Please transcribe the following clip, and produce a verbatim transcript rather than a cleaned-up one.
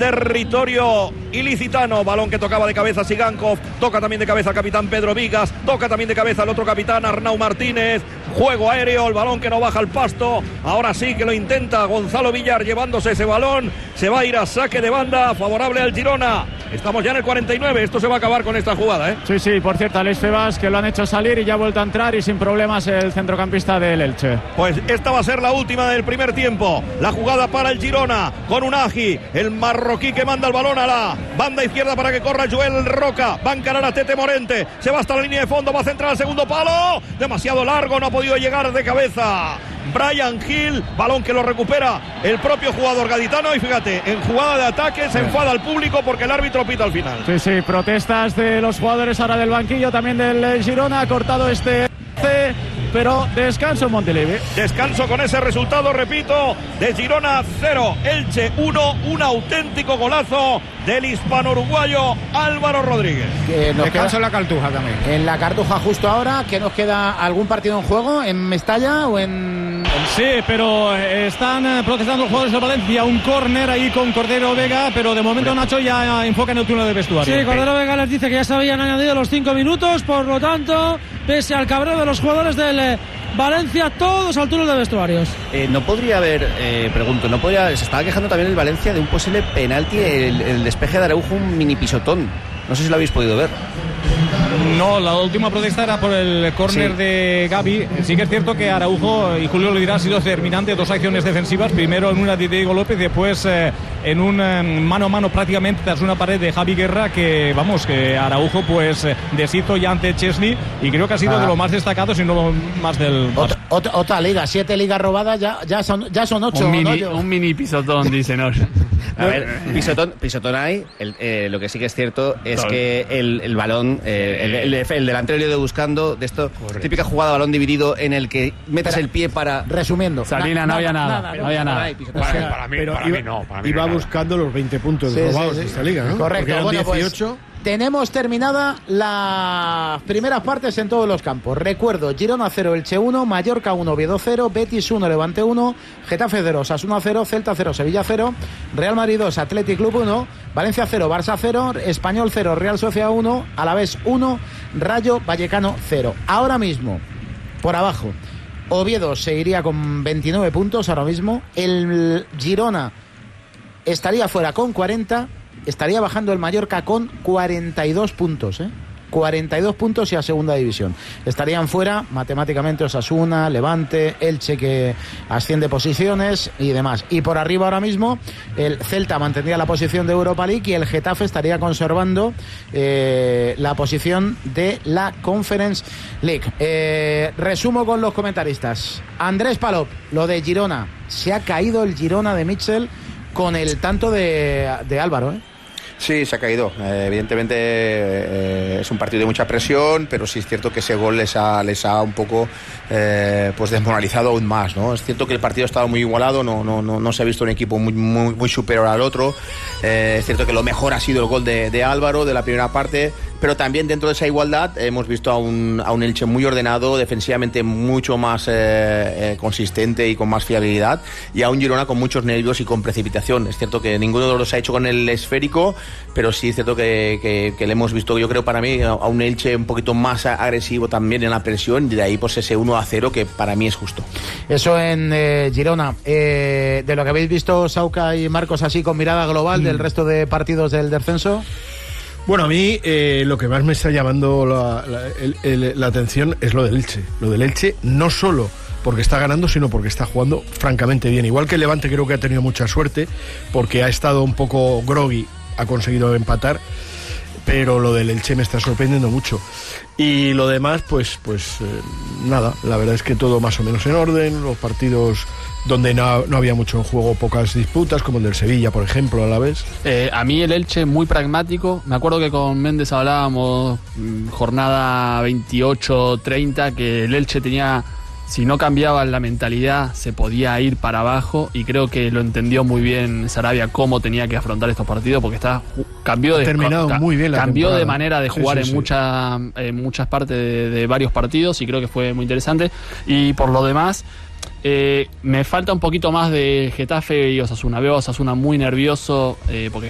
territorio ilicitano. Balón que tocaba de cabeza Sigankov, toca también de cabeza el capitán Pedro Vigas, toca también de cabeza el otro capitán Arnau Martínez. Juego aéreo, el balón que no baja al pasto. Ahora sí que lo intenta Gonzalo Villar llevándose ese balón. Se va a ir a saque de banda favorable al Girona. Estamos ya en el cuarenta y nueve, esto se va a acabar con esta jugada, ¿eh? Sí, sí, por cierto, Alex Febas, que lo han hecho salir y ya ha vuelto a entrar y sin problemas el centrocampista del Elche. Pues esta va a ser la última del primer tiempo. La jugada para el Girona con Unagi, el marroquí que manda el balón a la banda izquierda para que corra Joel Roca. Va a encarar a Tete Morente, se va hasta la línea de fondo, va a centrar al segundo palo. Demasiado largo, no ha podido llegar de cabeza Brian Hill, balón que lo recupera el propio jugador gaditano. Y fíjate, en jugada de ataque se enfada al público porque el árbitro pita al final. Sí, sí, protestas de los jugadores ahora del banquillo, también del Girona. Ha cortado este C, pero descanso en Montilivi. Descanso con ese resultado, repito, de Girona cero, Elche uno, un auténtico golazo del hispano-uruguayo Álvaro Rodríguez. Que nos descanso queda en la Cartuja también. En la Cartuja justo ahora, que nos queda algún partido en juego, en Mestalla o en... Sí, pero están protestando los jugadores de Valencia, un córner ahí con Cordero Vega, pero de momento Nacho ya enfoca en el túnel de vestuario. Sí, Cordero Vega les dice que ya se habían añadido los cinco minutos, por lo tanto, pese al cabreo de los jugadores del eh, Valencia, todos al túnel de vestuarios. Eh, no podría haber, eh, pregunto, no podría, se estaba quejando también el Valencia de un posible penalti, el, el despeje de Araujo, un mini pisotón. No sé si lo habéis podido ver. No, la última protesta era por el córner sí. de Gavi. Sí que es cierto que Araujo, y Julio lo dirá, ha sido determinante, dos acciones defensivas, primero en una de Diego López y después eh, en un eh, mano a mano prácticamente tras una pared de Javi Guerra, que vamos, que Araujo pues eh, deshizo ya ante Chesney, y creo que ha sido ah. de lo más destacado, si no lo más del... Otra, otra, otra liga, siete ligas robadas, ya, ya, son, ya son ocho. Un mini, ¿no? un mini pisotón, dicen. A ver, pisotón, pisotón hay, el, eh, lo que sí que es cierto es claro. que el, el balón, eh, el, el, el delantero le ha ido buscando, de esto, correcto. Típica jugada balón dividido en el que metas el pie para... Resumiendo. Salina, no había nada, nada no había nada. Para, para mí, para iba, mí no. Para mí iba no buscando los veinte puntos sí, robados sí, sí. de esta liga, ¿no? Correcto, eran bueno, dieciocho. Pues, tenemos terminada las primeras partes en todos los campos. Recuerdo, Girona cero, Elche uno, Mallorca uno, Oviedo cero, Betis uno, Levante uno, Getafe cero, Osasuna cero, Celta cero, Sevilla cero, Real Madrid dos, Athletic Club uno, Valencia cero, Barça cero, Español cero, Real Sociedad uno, Alavés uno, Rayo Vallecano cero. Ahora mismo, por abajo, Oviedo seguiría con veintinueve puntos ahora mismo, el Girona estaría fuera con cuarenta, estaría bajando el Mallorca con cuarenta y dos puntos, ¿eh? cuarenta y dos puntos y a segunda división. Estarían fuera matemáticamente Osasuna, Levante, Elche, que asciende posiciones y demás. Y por arriba ahora mismo el Celta mantendría la posición de Europa League y el Getafe estaría conservando eh, la posición de la Conference League. Eh, resumo con los comentaristas. Andrés Palop, lo de Girona. Se ha caído el Girona de Mitchell con el tanto de, de Álvaro, ¿eh? Sí, se ha caído. Eh, evidentemente eh, es un partido de mucha presión, pero sí es cierto que ese gol les ha, les ha un poco eh, pues desmoralizado aún más, ¿no? Es cierto que el partido ha estado muy igualado, no, no, no, no se ha visto un equipo muy, muy, muy superior al otro. Eh, es cierto que lo mejor ha sido el gol de, de Álvaro de la primera parte, pero también dentro de esa igualdad hemos visto a un, a un Elche muy ordenado, defensivamente mucho más eh, eh, consistente y con más fiabilidad, y a un Girona con muchos nervios y con precipitación. Es cierto que ninguno de los dos ha hecho con el esférico, pero sí es cierto que, que, que le hemos visto, yo creo, para mí, a un Elche un poquito más agresivo también en la presión, y de ahí pues ese uno a cero que para mí es justo. Eso en eh, Girona. Eh, de lo que habéis visto, Sauca y Marcos, así con mirada global mm. del resto de partidos del descenso. Bueno, a mí eh, lo que más me está llamando la, la, el, el, la atención es lo del Elche. Lo del Elche no solo porque está ganando, sino porque está jugando francamente bien. Igual que el Levante creo que ha tenido mucha suerte, porque ha estado un poco groggy, ha conseguido empatar, pero lo del Elche me está sorprendiendo mucho. Y lo demás, pues, pues eh, nada, la verdad es que todo más o menos en orden, los partidos donde no, no había mucho en juego, pocas disputas, como el del Sevilla, por ejemplo, a la vez. Eh, a mí el Elche muy pragmático. Me acuerdo que con Méndez hablábamos mmm, jornada veintiocho treinta, que el Elche tenía, si no cambiaba la mentalidad, se podía ir para abajo, y creo que lo entendió muy bien Sarabia cómo tenía que afrontar estos partidos, porque está cambió de terminado ca, muy bien la cambió temporada. de manera de jugar sí, sí, en sí. muchas en muchas partes de, de varios partidos, y creo que fue muy interesante. Y por lo demás, eh, me falta un poquito más de Getafe y Osasuna. Veo a Osasuna muy nervioso, eh, porque